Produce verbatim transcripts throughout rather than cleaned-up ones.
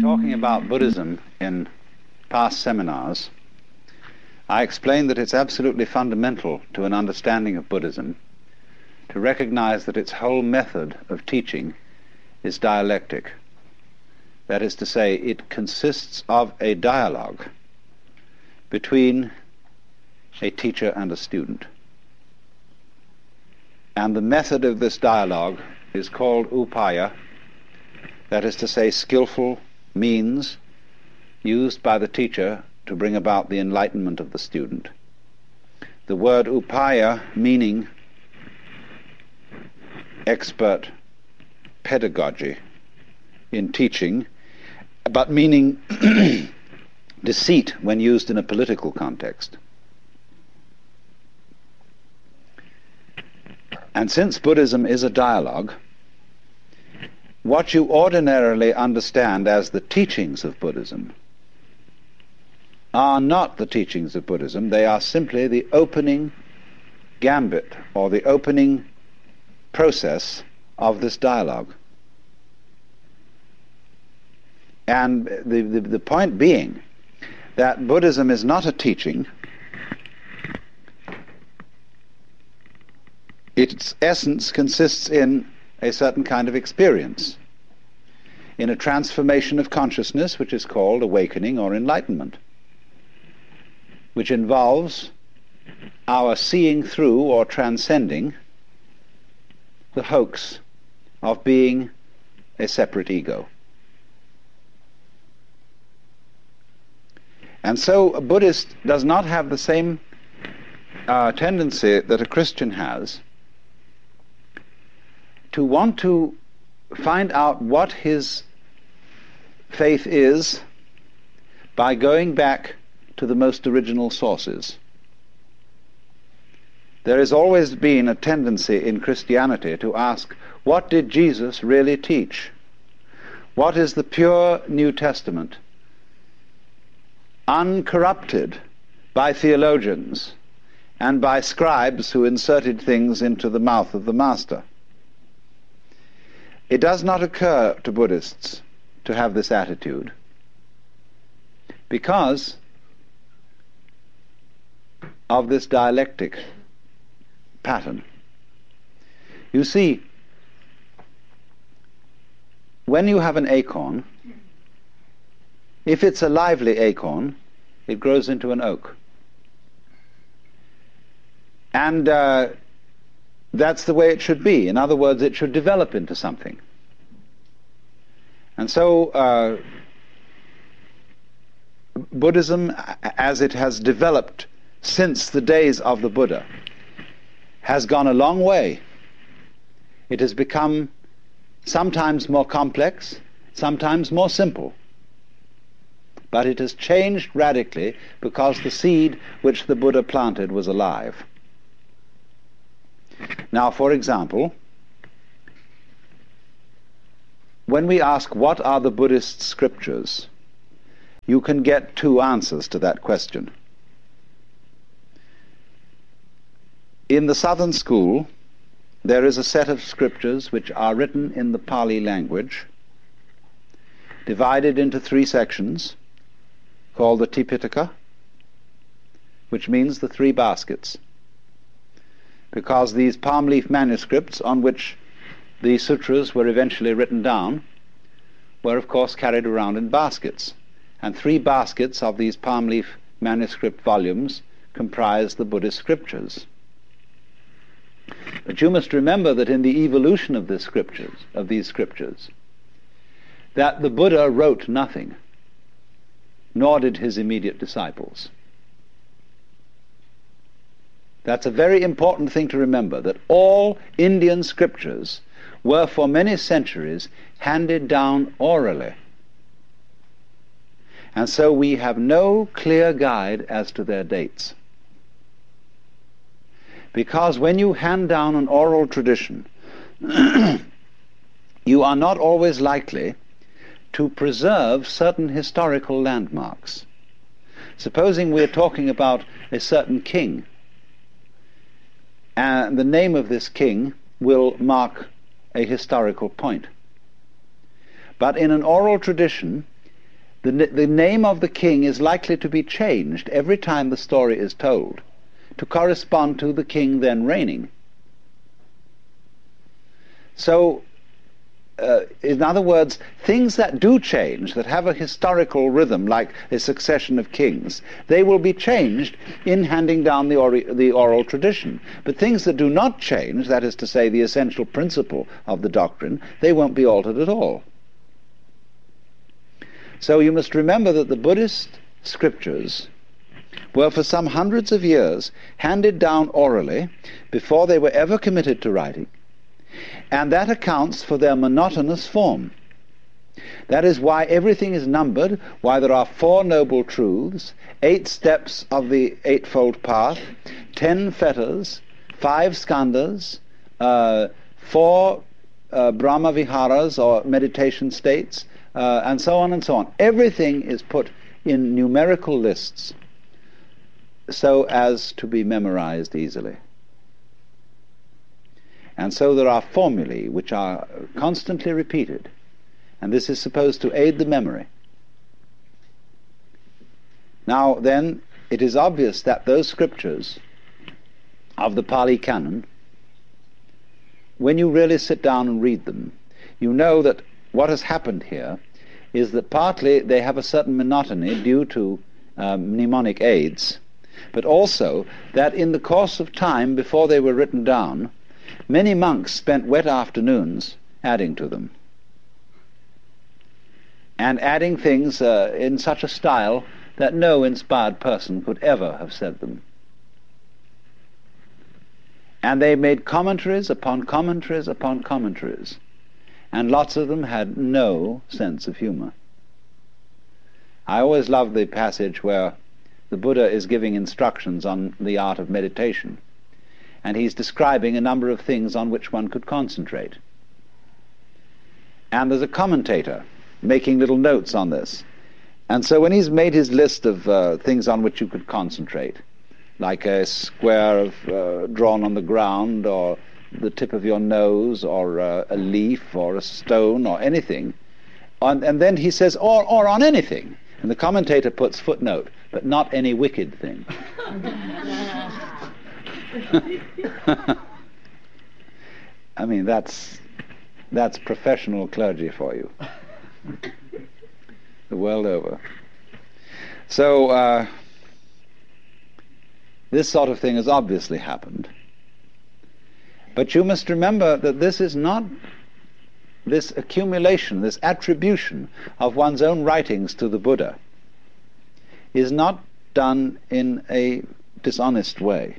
talking about Buddhism in past seminars, I explained that it's absolutely fundamental to an understanding of Buddhism to recognize that its whole method of teaching is dialectic. That is to say, it consists of a dialogue between a teacher and a student. And the method of this dialogue is called upaya, that is to say, skillful means used by the teacher to bring about the enlightenment of the student. The word upaya meaning expert pedagogy in teaching, but meaning deceit when used in a political context. And since Buddhism is a dialogue, what you ordinarily understand as the teachings of Buddhism are not the teachings of Buddhism. They are simply the opening gambit or the opening process of this dialogue. And the, the, the point being that Buddhism is not a teaching. Its essence consists in a certain kind of experience, in a transformation of consciousness which is called awakening or enlightenment, which involves our seeing through or transcending the hoax of being a separate ego. And so a Buddhist does not have the same uh, tendency that a Christian has to want to find out what his faith is by going back to the most original sources. There has always been a tendency in Christianity to ask, what did Jesus really teach? What is the pure New Testament, uncorrupted by theologians and by scribes who inserted things into the mouth of the master? It does not occur to Buddhists to have this attitude because of this dialectic pattern. You see, when you have an acorn, if it's a lively acorn, it grows into an oak. And uh, that's the way it should be. In other words, it should develop into something. And so uh, Buddhism, as it has developed since the days of the Buddha, has gone a long way. It has become sometimes more complex, sometimes more simple. But it has changed radically because the seed which the Buddha planted was alive. Now, for example, when we ask what are the Buddhist scriptures, you can get two answers to that question. In the Southern School, there is a set of scriptures which are written in the Pali language, divided into three sections, called the Tipitaka, which means the three baskets, because these palm leaf manuscripts on which the sutras were eventually written down were of course carried around in baskets, and three baskets of these palm leaf manuscript volumes comprise the Buddhist scriptures. But you must remember that in the evolution of, this scriptures, of these scriptures, that the Buddha wrote nothing, nor did his immediate disciples. That's a very important thing to remember, that all Indian scriptures were for many centuries handed down orally. And so we have no clear guide as to their dates. Because when you hand down an oral tradition, you are not always likely to preserve certain historical landmarks. Supposing we're talking about a certain king, and the name of this king will mark a historical point. But in an oral tradition, The, the name of the king is likely to be changed every time the story is told to correspond to the king then reigning. So, uh, in other words, things that do change, that have a historical rhythm, like a succession of kings, they will be changed in handing down the, ori the oral tradition. But things that do not change, that is to say, the essential principle of the doctrine, they won't be altered at all. So you must remember that the Buddhist scriptures were for some hundreds of years handed down orally before they were ever committed to writing. And that accounts for their monotonous form. That is why everything is numbered, why there are four noble truths, eight steps of the Eightfold Path, ten fetters, five skandhas, uh, four uh, Brahma Viharas or meditation states, uh, and so on and so on. Everything is put in numerical lists so as to be memorized easily. And so there are formulae which are constantly repeated, and this is supposed to aid the memory. Now then, it is obvious that those scriptures of the Pali Canon, when you really sit down and read them, you know that what has happened here is that partly they have a certain monotony due to um, mnemonic aids, but also that in the course of time before they were written down, many monks spent wet afternoons adding to them, and adding things uh, in such a style that no inspired person could ever have said them. And they made commentaries upon commentaries upon commentaries, and lots of them had no sense of humor. I always love the passage where the Buddha is giving instructions on the art of meditation, and he's describing a number of things on which one could concentrate. And there's a commentator making little notes on this. And so when he's made his list of uh, things on which you could concentrate, like a square of, uh, drawn on the ground, or the tip of your nose, or uh, a leaf, or a stone, or anything, on, and then he says, or, or on anything. And the commentator puts footnote, but not any wicked thing. I mean, that's that's professional clergy for you, the world over. So uh, this sort of thing has obviously happened. But you must remember that this is not, this accumulation, this attribution of one's own writings to the Buddha is not done in a dishonest way.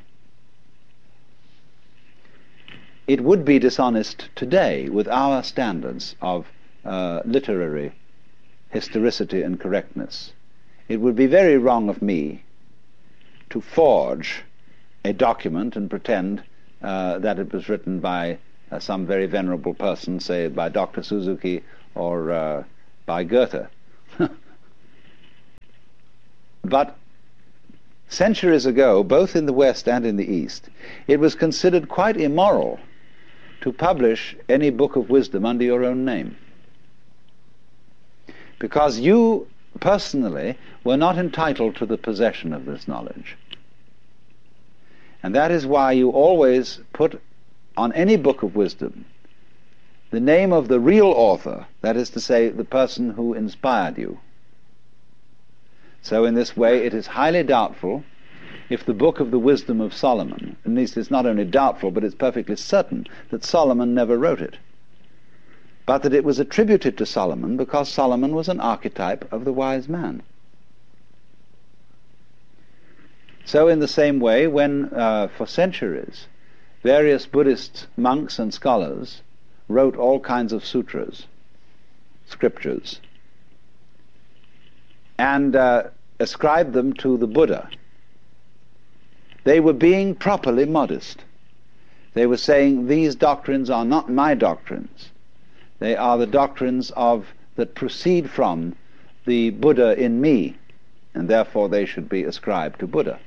It would be dishonest today with our standards of uh, literary historicity and correctness. It would be very wrong of me to forge a document and pretend uh, that it was written by uh, some very venerable person, say by Doctor Suzuki or uh, by Goethe. But centuries ago, both in the West and in the East, it was considered quite immoral to publish any book of wisdom under your own name, because you personally were not entitled to the possession of this knowledge. And that is why you always put on any book of wisdom the name of the real author, that is to say, the person who inspired you. So in this way it is highly doubtful if the book of the wisdom of Solomon, at least it's not only doubtful, but it's perfectly certain that Solomon never wrote it, but that it was attributed to Solomon because Solomon was an archetype of the wise man. So in the same way, when uh, for centuries various Buddhist monks and scholars wrote all kinds of sutras, scriptures, and uh, ascribed them to the Buddha, they were being properly modest. They were saying, these doctrines are not my doctrines. They are the doctrines of that proceed from the Buddha in me, and therefore they should be ascribed to Buddha.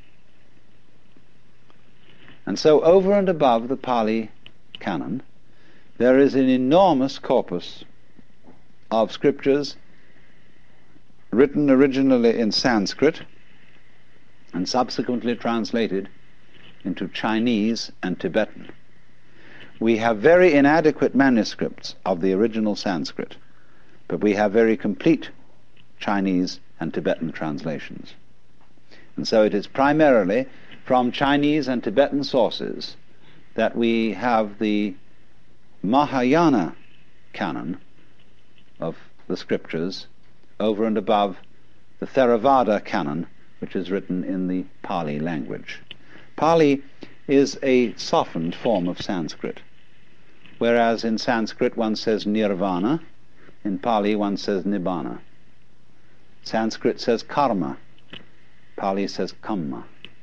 And so over and above the Pali Canon, there is an enormous corpus of scriptures written originally in Sanskrit and subsequently translated into Chinese and Tibetan. We have very inadequate manuscripts of the original Sanskrit, but we have very complete Chinese and Tibetan translations. And so it is primarily from Chinese and Tibetan sources that we have the Mahayana canon of the scriptures over and above the Theravada canon, which is written in the Pali language. Pali is a softened form of Sanskrit, whereas in Sanskrit one says nirvana, in Pali one says nibbana. Sanskrit says karma, Pali says kamma.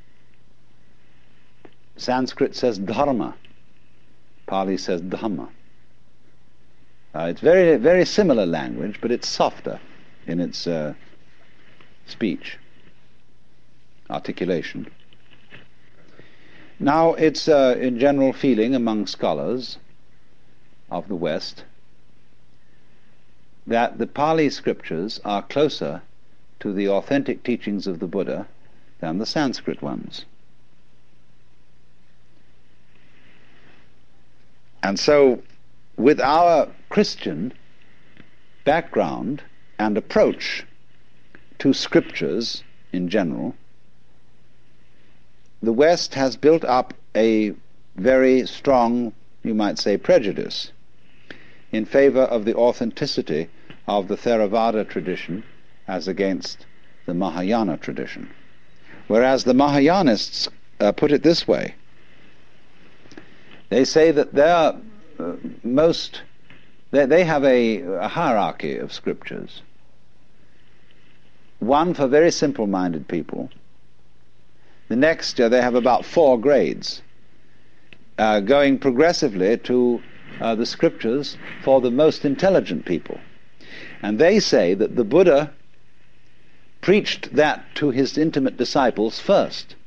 Sanskrit says dharma, Pali says dhamma. Uh, it's very, very similar language, but it's softer in its uh, speech, articulation. Now, it's uh, in general feeling among scholars of the West that the Pali scriptures are closer to the authentic teachings of the Buddha than the Sanskrit ones. And so, with our Christian background and approach to scriptures in general, the West has built up a very strong, you might say, prejudice in favor of the authenticity of the Theravada tradition as against the Mahayana tradition. Whereas the Mahayanists uh, put it this way. They say that their uh, most, they, they have a, a hierarchy of scriptures. One for very simple-minded people. The next, uh, they have about four grades, uh, going progressively to uh, the scriptures for the most intelligent people. And they say that the Buddha preached that to his intimate disciples first.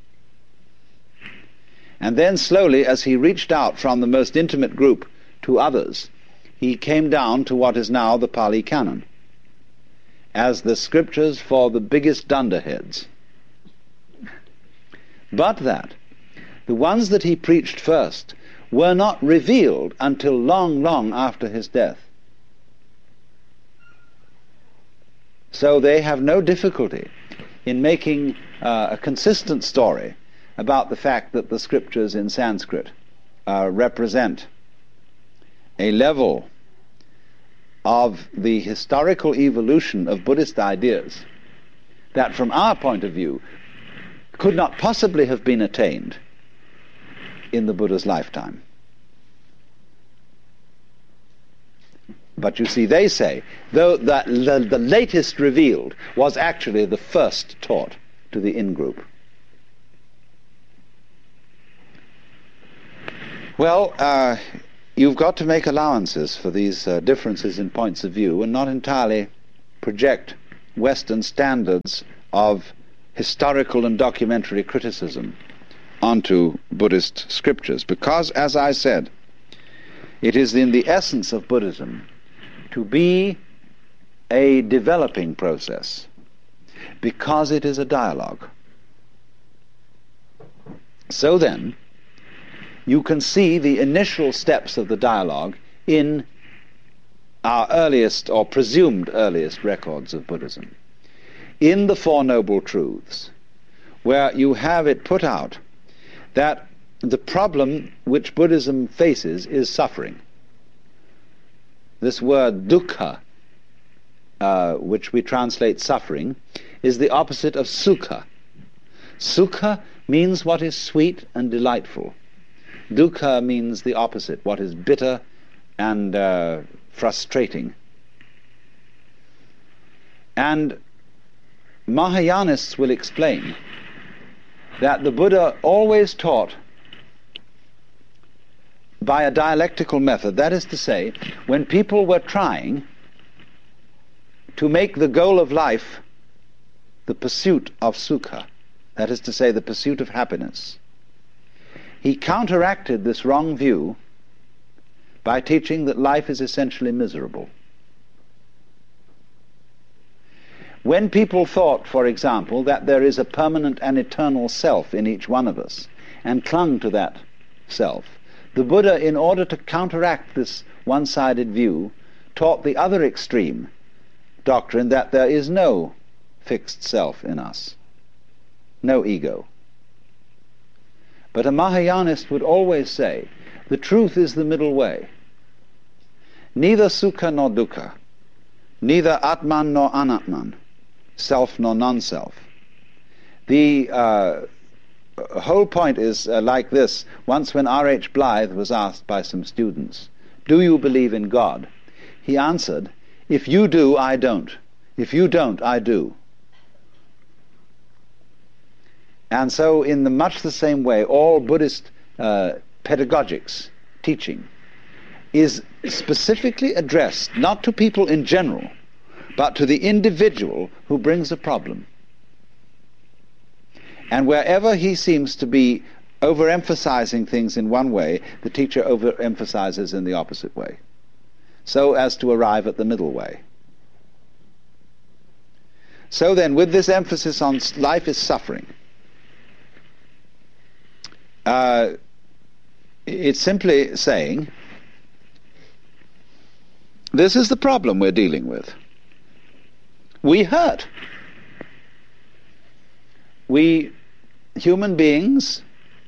And then slowly, as he reached out from the most intimate group to others, he came down to what is now the Pali Canon, as the scriptures for the biggest dunderheads. But that the ones that he preached first were not revealed until long, long after his death. So they have no difficulty in making uh, a consistent story about the fact that the scriptures in Sanskrit uh, represent a level of the historical evolution of Buddhist ideas that, from our point of view, could not possibly have been attained in the Buddha's lifetime. But you see, they say, though the, the, the latest revealed was actually the first taught to the in-group. Well, uh, you've got to make allowances for these uh, differences in points of view and not entirely project Western standards of historical and documentary criticism onto Buddhist scriptures, because, as I said, it is in the essence of Buddhism to be a developing process, because it is a dialogue. So then, you can see the initial steps of the dialogue in our earliest or presumed earliest records of Buddhism, in the Four Noble Truths, where you have it put out that the problem which Buddhism faces is suffering. This word dukkha, uh, which we translate suffering, is the opposite of sukha. Sukha means what is sweet and delightful. Dukkha means the opposite, what is bitter and uh, frustrating. And Mahayanists will explain that the Buddha always taught by a dialectical method. That is to say, when people were trying to make the goal of life the pursuit of sukha, that is to say, the pursuit of happiness, he counteracted this wrong view by teaching that life is essentially miserable. When people thought, for example, that there is a permanent and eternal self in each one of us, and clung to that self, the Buddha, in order to counteract this one-sided view, taught the other extreme doctrine that there is no fixed self in us, no ego. But a Mahayanist would always say, the truth is the middle way. Neither sukha nor dukkha, neither atman nor anatman, self nor non-self. The uh, whole point is uh, like this. Once when R H Blythe was asked by some students, do you believe in God? He answered, if you do, I don't. If you don't, I do. And so in the much the same way, all Buddhist uh, pedagogics, teaching, is specifically addressed not to people in general, but to the individual who brings a problem. And wherever he seems to be overemphasizing things in one way, the teacher overemphasizes in the opposite way, so as to arrive at the middle way. So then, with this emphasis on life is suffering, uh, it's simply saying, this is the problem we're dealing with. We hurt. We, human beings,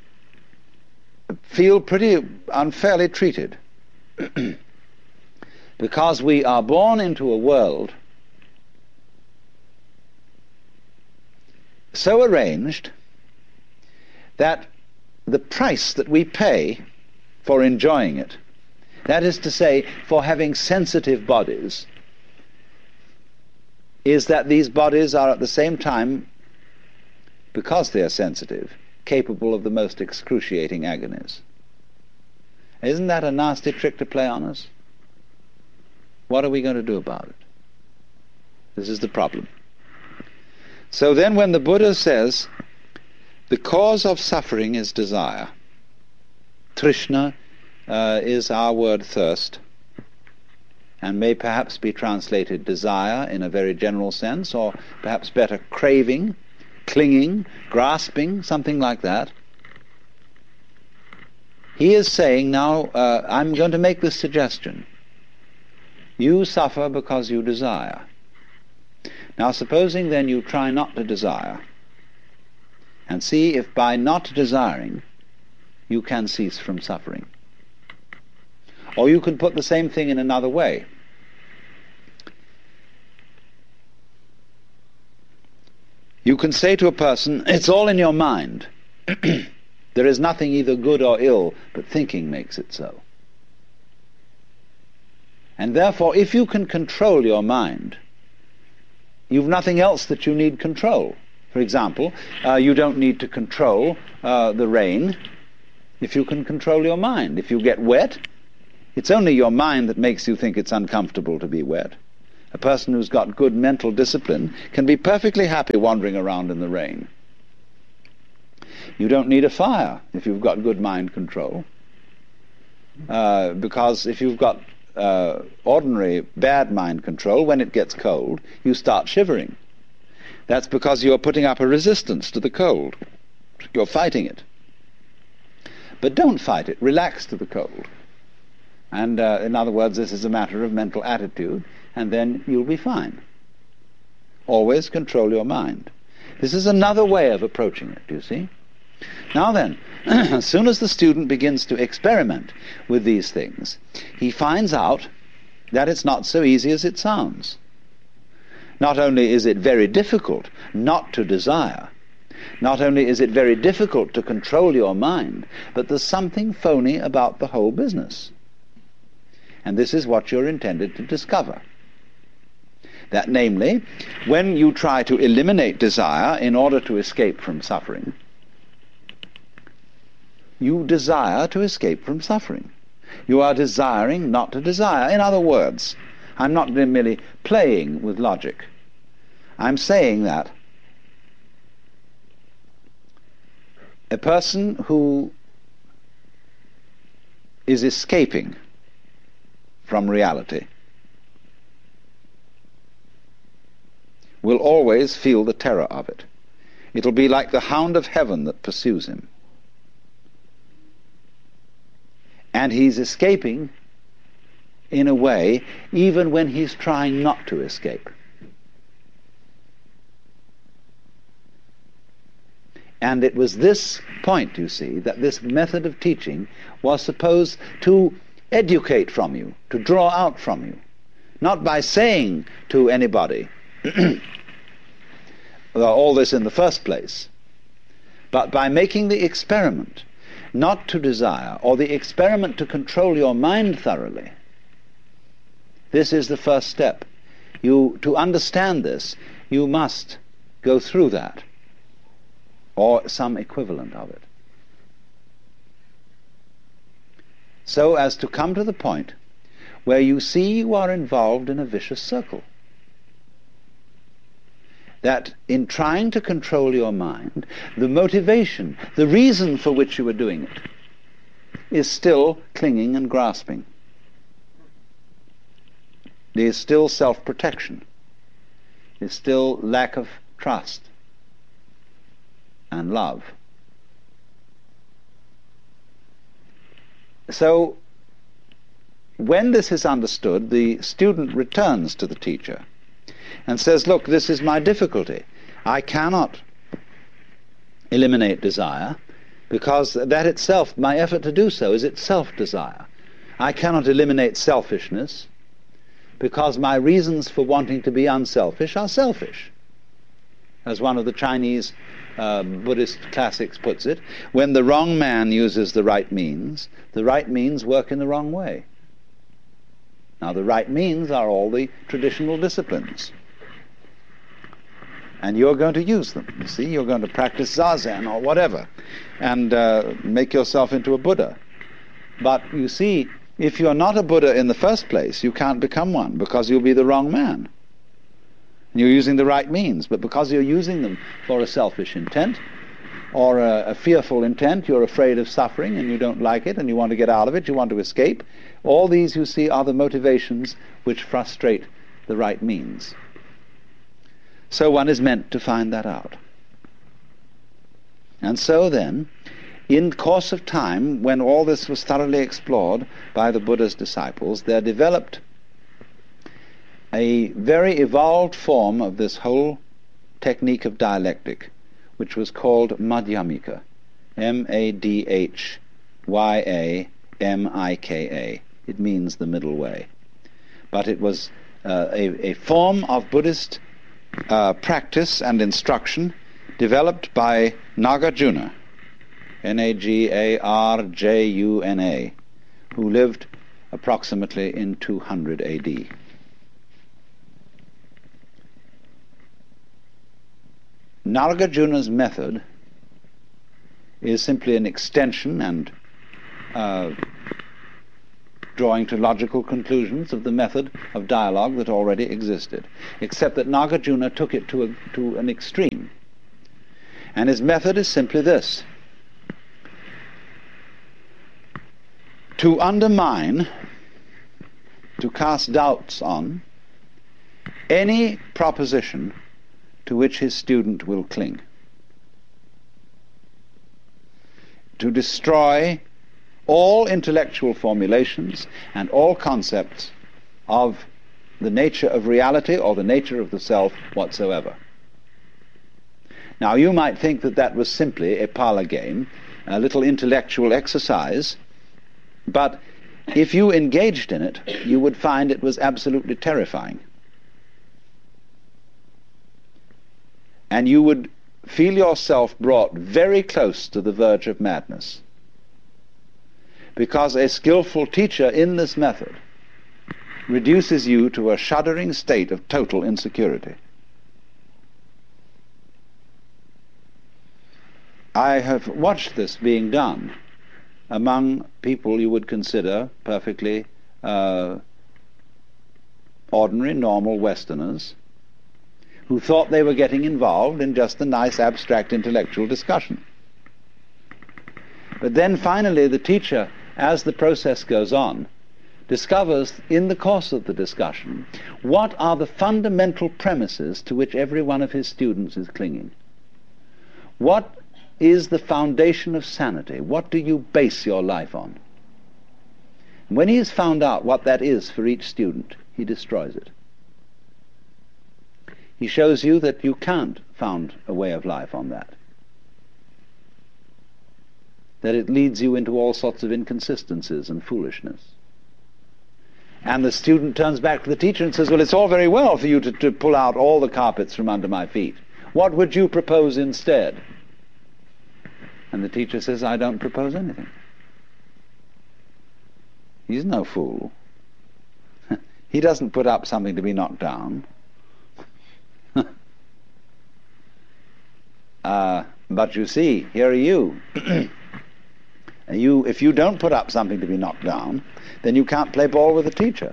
feel pretty unfairly treated because we are born into a world so arranged that the price that we pay for enjoying it, that is to say, for having sensitive bodies, is that these bodies are at the same time, because they are sensitive, capable of the most excruciating agonies. Isn't that a nasty trick to play on us? What are we going to do about it? This is the problem. So then when the Buddha says, the cause of suffering is desire, Trishna uh, is our word thirst, and may perhaps be translated desire in a very general sense, or perhaps better craving, clinging, grasping, something like that. He is saying now, uh, I'm going to make this suggestion. You suffer because you desire. Now supposing then you try not to desire, and see if by not desiring you can cease from suffering. Or you can put the same thing in another way. You can say to a person, it's all in your mind. There is nothing either good or ill, but thinking makes it so. And therefore, if you can control your mind, you've nothing else that you need control. For example, uh, you don't need to control uh, the rain if you can control your mind. If you get wet, it's only your mind that makes you think it's uncomfortable to be wet. A person who's got good mental discipline can be perfectly happy wandering around in the rain. You don't need a fire if you've got good mind control. Uh, because if you've got uh, ordinary bad mind control, when it gets cold, you start shivering. That's because you're putting up a resistance to the cold. You're fighting it. But don't fight it. Relax to the cold. And uh, in other words, this is a matter of mental attitude, and then you'll be fine. Always control your mind. This is another way of approaching it, do you see? Now then, as soon as the student begins to experiment with these things, he finds out that it's not so easy as it sounds. Not only is it very difficult not to desire, not only is it very difficult to control your mind, but there's something phony about the whole business. And this is what you're intended to discover. That namely, when you try to eliminate desire in order to escape from suffering, you desire to escape from suffering. You are desiring not to desire. In other words, I'm not merely playing with logic. I'm saying that a person who is escaping from reality will always feel the terror of it. It'll be like the hound of heaven that pursues him. And he's escaping in a way even when he's trying not to escape. And it was this point, you see, that this method of teaching was supposed to educate from you, to draw out from you. Not by saying to anybody all this in the first place, but by making the experiment not to desire, or the experiment to control your mind thoroughly. This is the first step. You, to understand this, you must go through that, or some equivalent of it, so as to come to the point where you see you are involved in a vicious circle. That in trying to control your mind, the motivation, the reason for which you are doing it, is still clinging and grasping. There is still self-protection. There is still lack of trust and love. So, when this is understood, the student returns to the teacher and says, look, this is my difficulty. I cannot eliminate desire, because that itself, my effort to do so, is itself desire. I cannot eliminate selfishness, because my reasons for wanting to be unselfish are selfish. As one of the Chinese uh, Buddhist classics puts it, when the wrong man uses the right means, the right means work in the wrong way. Now, the right means are all the traditional disciplines. And you're going to use them. You see, you're going to practice Zazen or whatever, and uh, make yourself into a Buddha. But you see, if you're not a Buddha in the first place, you can't become one, because you'll be the wrong man. You're using the right means, but because you're using them for a selfish intent, or a, a fearful intent, you're afraid of suffering and you don't like it and you want to get out of it, you want to escape, all these, you see, are the motivations which frustrate the right means. So one is meant to find that out. And so then, in course of time, when all this was thoroughly explored by the Buddha's disciples, there developed a very evolved form of this whole technique of dialectic, which was called Madhyamika, M A D H Y A M I K A. It means the middle way. But it was uh, a, a form of Buddhist uh, practice and instruction developed by Nagarjuna, N A G A R J U N A, who lived approximately in two hundred A D. Nagarjuna's method is simply an extension and uh, drawing to logical conclusions of the method of dialogue that already existed, except that Nagarjuna took it to, a, to an extreme. And his method is simply this: to undermine, to cast doubts on any proposition to which his student will cling, to destroy all intellectual formulations and all concepts of the nature of reality or the nature of the self whatsoever. Now, you might think that that was simply a parlor game, a little intellectual exercise, but if you engaged in it, you would find it was absolutely terrifying. And you would feel yourself brought very close to the verge of madness. Because a skillful teacher in this method reduces you to a shuddering state of total insecurity. I have watched this being done among people you would consider perfectly uh, ordinary, normal Westerners, who thought they were getting involved in just a nice abstract intellectual discussion. But then finally the teacher, as the process goes on, discovers in the course of the discussion what are the fundamental premises to which every one of his students is clinging. What is the foundation of sanity? What do you base your life on? When he has found out what that is for each student, he destroys it. He shows you that you can't found a way of life on that. That it leads you into all sorts of inconsistencies and foolishness. And the student turns back to the teacher and says, well, it's all very well for you to, to pull out all the carpets from under my feet. What would you propose instead? And the teacher says, I don't propose anything. He's no fool. He doesn't put up something to be knocked down. uh, but you see, here are you. You, if you don't put up something to be knocked down, then you can't play ball with the teacher.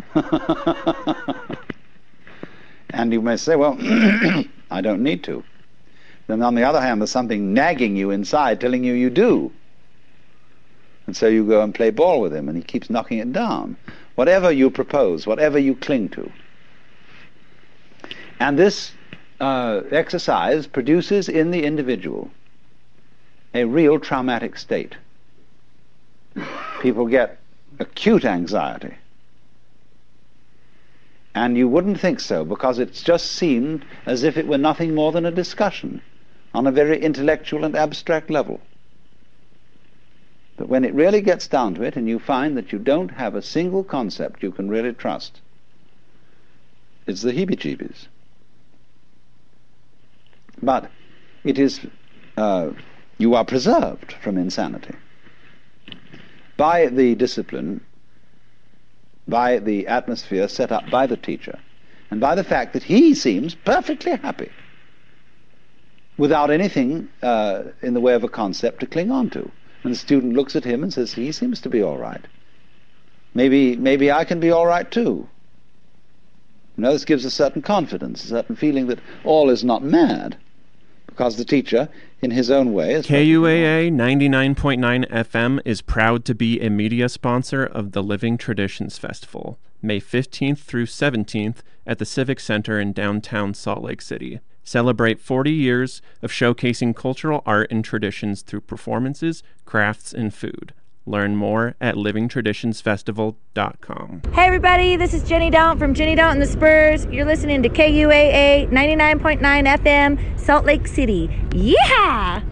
And you may say, well, I don't need to. Then on the other hand, there's something nagging you inside telling you you do. And so you go and play ball with him, and he keeps knocking it down. Whatever you propose, whatever you cling to. And this uh, exercise produces in the individual a real traumatic state. People get acute anxiety. And you wouldn't think so, because it's just seemed as if it were nothing more than a discussion on a very intellectual and abstract level. But when it really gets down to it, and you find that you don't have a single concept you can really trust, it's the heebie-jeebies. But it is, uh, you are preserved from insanity by the discipline, by the atmosphere set up by the teacher, and by the fact that he seems perfectly happy without anything uh, in the way of a concept to cling on to. And the student looks at him and says, he seems to be all right. Maybe, maybe I can be all right too. You know, this gives a certain confidence, a certain feeling that all is not mad, because the teacher, in his own way, is... K U A A ninety-nine point nine F M is proud to be a media sponsor of the Living Traditions Festival, May fifteenth through seventeenth at the Civic Center in downtown Salt Lake City. Celebrate forty years of showcasing cultural art and traditions through performances, crafts, and food. Learn more at living traditions festival dot com. Hey everybody, this is Jenny Daunt from Jenny Daunt and the Spurs. You're listening to K U A A ninety-nine point nine F M, Salt Lake City. Yeah!